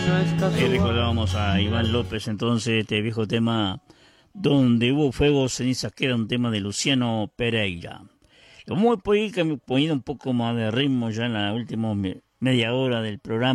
Ahí recordábamos a Iván López, entonces, este viejo tema, Donde hubo fuego, cenizas, que era un tema de Luciano Pereira. Lo vamos a ir poniendo un poco más de ritmo ya en la última media hora del programa.